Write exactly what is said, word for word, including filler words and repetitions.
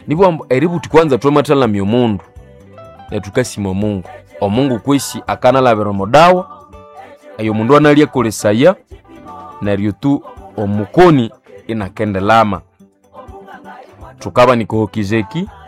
nibo eributi kwanza twamatala myomundu na tukasima Mungu omungu kwesi akana labero modawa ayo mundu analia kolesaya na ryotu omukoni inakendelama tukaba nikohokizeki